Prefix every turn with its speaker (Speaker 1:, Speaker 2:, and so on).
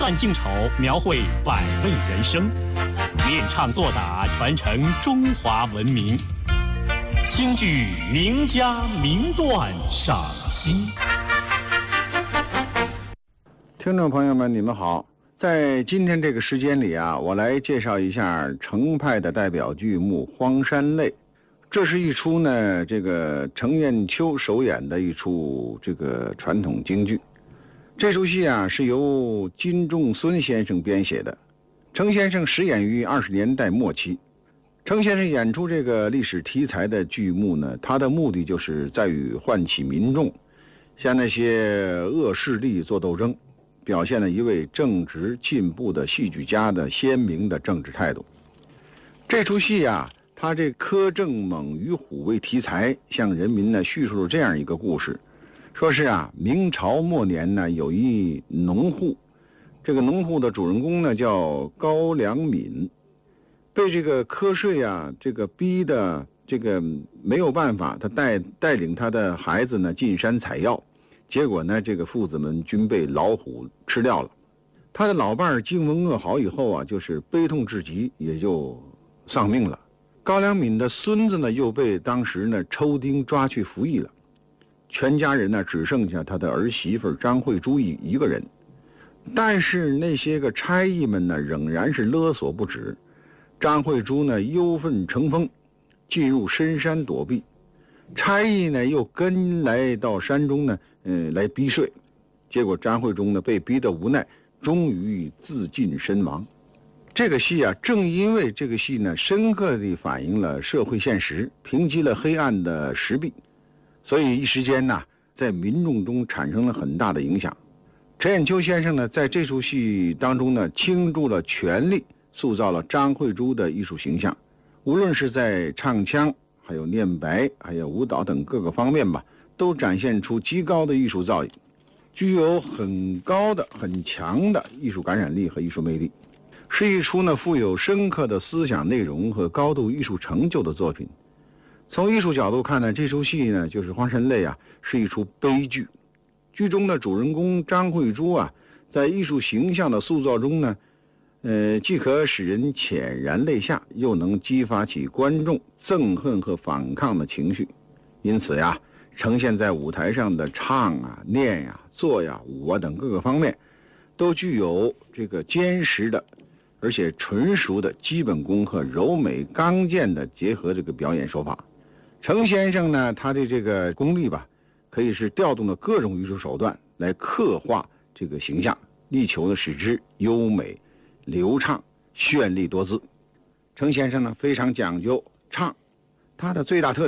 Speaker 1: 旦净丑，描绘百味人生，练唱作打，传承中华文明。京剧名家名段赏析。
Speaker 2: 听众朋友们，你们好。在今天这个时间里啊，我来介绍一下程派的代表剧目《荒山泪》。这是一出呢，这个程砚秋首演的一出这个传统京剧。这出戏啊是由金仲孙先生编写的。程先生始演于20年代末期。程先生演出这个历史题材的剧目呢，他的目的就是在于唤起民众向那些恶势力做斗争，表现了一位正直进步的戏剧家的鲜明的政治态度。这出戏啊，他这苛政猛于虎为题材，向人民呢叙述了这样一个故事，说是啊，明朝末年呢，有一农户，这个农户的主人公呢叫高良敏，被这个瞌睡啊，这个逼的这个没有办法，他带领他的孩子呢进山采药，结果呢，这个父子们均被老虎吃掉了。他的老伴儿惊闻噩耗以后啊，就是悲痛至极，也就丧命了。高良敏的孙子呢，又被当时呢抽丁抓去服役了。全家人呢，只剩下他的儿媳妇张慧珠一个人。但是那些个差役们呢，仍然是勒索不止。张慧珠呢，忧愤成风，进入深山躲避。差役呢，又跟来到山中呢，来逼税。结果张慧珠呢，被逼得无奈，终于自尽身亡。这个戏啊，正因为这个戏呢，深刻地反映了社会现实，平击了黑暗的时弊，所以一时间呢，在民众中产生了很大的影响。程砚秋先生呢，在这出戏当中呢，倾注了全力，塑造了张慧珠的艺术形象，无论是在唱腔，还有念白，还有舞蹈等各个方面吧，都展现出极高的艺术造诣，具有很高的、很强的艺术感染力和艺术魅力，是一出呢富有深刻的思想内容和高度艺术成就的作品。从艺术角度看呢，这出戏呢就是《荒山泪》啊，是一出悲剧。剧中的主人公张慧珠啊，在艺术形象的塑造中呢，既可使人潸然泪下，又能激发起观众憎恨和反抗的情绪。因此呀，呈现在舞台上的唱啊、念呀、做呀、舞啊等各个方面，都具有这个坚实的，而且纯熟的基本功和柔美刚健的结合这个表演手法。程先生呢，他的这个功力吧，可以是调动了各种艺术手段来刻画这个形象，力求呢使之优美、流畅、绚丽多姿。程先生呢非常讲究唱，他的最大特点